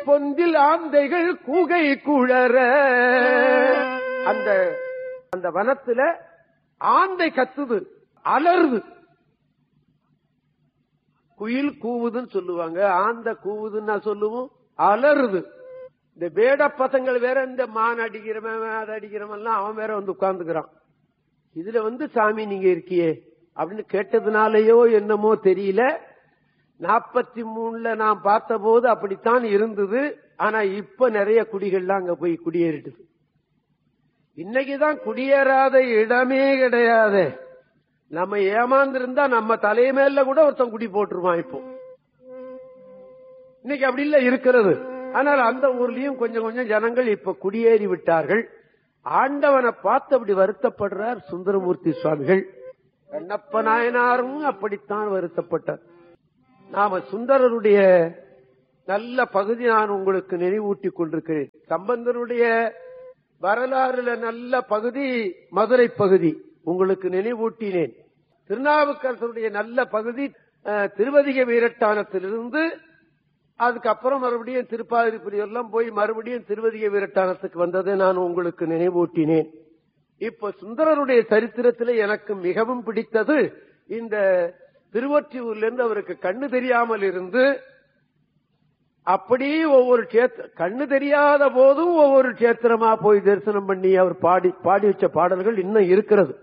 பொந்தில் ஆந்தைகள் கூகை குழற. அந்த வனத்துல ஆந்தை கத்துது, அலறுது. குயில் கூவுதுன்னு சொல்லுவாங்க, ஆந்த கூவுதுன்னா சொல்லுவோம், அலறுது. இந்த வேட பசங்கள் வேற இந்த மான் அடிக்கிறவன் அதை அடிக்கிறவன் அவன் வேற வந்து உட்கார்ந்துக்கிறான். இதுல வந்து சாமி நீங்க இருக்கியே அப்படின்னு கேட்டதுனாலயோ என்னமோ தெரியல, 43 நான் பார்த்த போது அப்படித்தான் இருந்தது. ஆனா இப்ப நிறைய குடிகள்லாம் அங்க போய் குடியேறிடுது. இன்னைக்குதான் குடியேறாத இடமே கிடையாது. நம்ம ஏமாந்திருந்தா நம்ம தலைமையில கூட ஒருத்தன் குடி போட்டுருவான். இப்போ இன்னைக்கு அப்படி இல்ல இருக்கிறது. ஆனால் அந்த ஊர்லயும் கொஞ்சம் கொஞ்சம் ஜனங்கள் இப்ப குடியேறி விட்டார்கள். ஆண்டவனை பார்த்து அப்படி வருத்தப்படுறார் சுந்தரமூர்த்தி சுவாமிகள். கண்ணப்ப நாயனாரும் அப்படித்தான் வருத்தப்பட்டார். நாம சுந்தரருடைய நல்ல பகுதி நான் உங்களுக்கு நினைவூட்டிக் கொண்டிருக்கிறேன். சம்பந்தருடைய வரலாறுல நல்ல பகுதி மதுரை பகுதி உங்களுக்கு நினைவூட்டினேன். திருநாவுக்கரசருடைய நல்ல பகுதி திருவதிக வீரட்டானத்திலிருந்து அதுக்கப்புறம் மறுபடியும் திருப்பாதிரிபுரியெல்லாம் போய் மறுபடியும் திருவதிக வீரட்டானத்துக்கு வந்ததை நான் உங்களுக்கு நினைவூட்டினேன். இப்ப சுந்தரருடைய சரித்திரத்தில் எனக்கு மிகவும் பிடித்தது இந்த திருவொற்றியூர்ல இருந்து அவருக்கு கண்ணு தெரியாமல் இருந்து அப்படி ஒவ்வொரு கண்ணு தெரியாத போதும் ஒவ்வொரு கஷேத்திரமா போய் தரிசனம் பண்ணி அவர் பாடி வச்ச பாடல்கள் இன்னும் இருக்கிறது.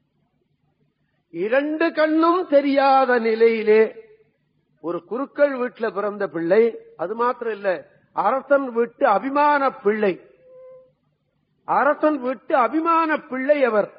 2 கண்ணும் தெரியாத நிலையிலே ஒரு குருக்கள் வீட்டுல பிறந்த பிள்ளை, அது மாத்திரம் இல்ல, அரசன் வீட்டு அபிமான பிள்ளை. அரசன் வீட்டு அபிமான பிள்ளை அவர்.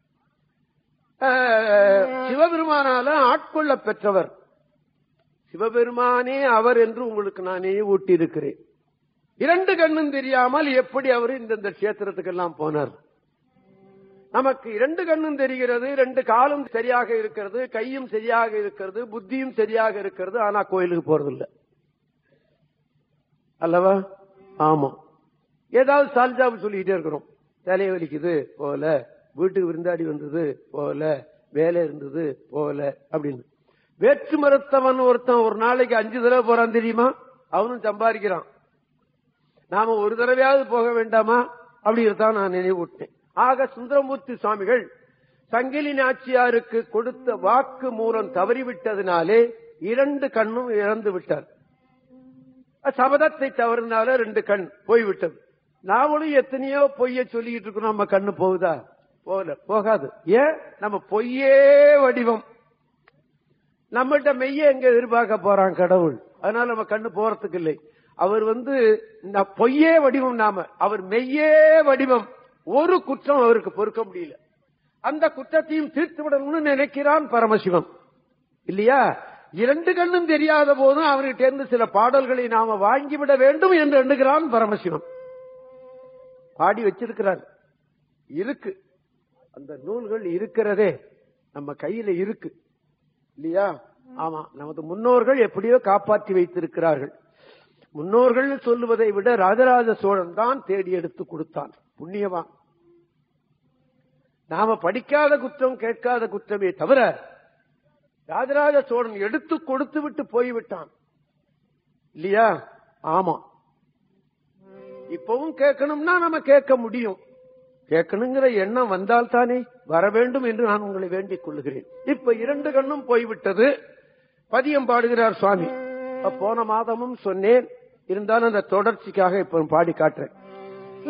சிவபெருமானால ஆட்கொள்ள பெற்றவர். சிவபெருமானே அவர் என்று உங்களுக்கு நானே ஊட்டி இருக்கிறேன். 2 கண்ணும் தெரியாமல் எப்படி அவர் இந்த கஷேத்திரத்துக்கெல்லாம் போனார்? நமக்கு 2 கண்ணும் தெரிகிறது, 2 காலும் சரியாக இருக்கிறது, கையும் சரியாக இருக்கிறது, புத்தியும் சரியாக இருக்கிறது. ஆனா கோயிலுக்கு போறதில்லை அல்லவா? ஆமா, ஏதாவது சால்ஜாபு சொல்லிக்கிட்டே இருக்கிறோம். தலையை வலிக்குது போல, வீட்டுக்கு விருந்தாடி வந்தது போல, வேலை இருந்தது போல அப்படின்னு. வேற்று மருத்துவன் ஒருத்தன் ஒரு நாளைக்கு 5 தடவை போறான் தெரியுமா? அவனும் சம்பாதிக்கிறான். நாம ஒரு தடவையாவது போக வேண்டாமா? அப்படித்தான் நான் நினைவூட்டேன். ஆக சுந்தரமூர்த்தி சுவாமிகள் சங்கிலி நாச்சியாருக்கு கொடுத்த வாக்கு மூலம் தவறிவிட்டதினாலே 2 கண்ணும் இழந்து விட்டார். சபதத்தை தவறினால 2 கண் போய்விட்டது. நாமளும் எத்தனையோ பொய்ய சொல்லிட்டு இருக்கோம். நம்ம கண்ணு போகுதா? போகாது. ஏன்? நம்ம பொய்யே வடிவம். நம்மகிட்ட மெய்ய எங்க எதிர்பார்க்க போறான் கடவுள். அதனால நம்ம கண்ணு போறதுக்கு இல்லை. அவர் பொய்யே வடிவம், நாம அவர் மெய்யே வடிவம். ஒரு குற்றம் அவருக்கு பொறுக்க முடியல. அந்த குற்றத்தையும் தீர்த்து விடணும்னு நினைக்கிறான் பரமசிவம் இல்லையா? 2 கண்ணும் தெரியாத போதும் அவர்கிட்ட இருந்து சில பாடல்களை நாம வாங்கிவிட வேண்டும் என்று எண்ணுகிறான் பரமசிவம். பாடி வச்சிருக்கிறார். இருக்கு, அந்த நூல்கள் இருக்கிறதே நம்ம கையில இருக்கு இல்லையா? ஆமா, நமது முன்னோர்கள் எப்படியோ காப்பாற்றி வைத்திருக்கிறார்கள். முன்னோர்கள் சொல்லுவதை விட ராஜராஜ சோழன் தான் தேடி எடுத்து கொடுத்தான். புண்ணியவான். நாம படிக்காத குற்றம் கேட்காத குற்றமே தவிர ராஜராஜ சோழன் எடுத்து கொடுத்து விட்டு போய்விட்டான் இல்லையா? ஆமா, இப்பவும் கேட்கணும்னா நம்ம கேட்க முடியும். கேட்கணுங்கிற எண்ணம் வந்தால் தானே வர வேண்டும் என்று நான் உங்களை வேண்டிக் கொள்ளுகிறேன். இப்ப 2 கண்ணும் போய்விட்டது. பதியம் பாடுகிறார் சுவாமி. போன மாதமும் சொன்னேன், இருந்தாலும் அந்த தொடர்ச்சிக்காக இப்ப பாடி காட்டுறேன்.